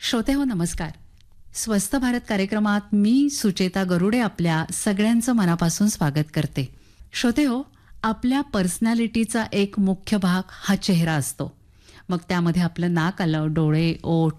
श्रोते हो नमस्कार. स्वस्थ भारत कार्यक्रमात मी सुचेता गरुडे आपल्या सगळ्यांचं मनापासून स्वागत करते. श्रोते हो, आपल्या पर्सनॅलिटीचा एक मुख्य भाग हा चेहरा असतो. मग त्यामध्ये आपलं नाक आलं, डोळे, ओठ,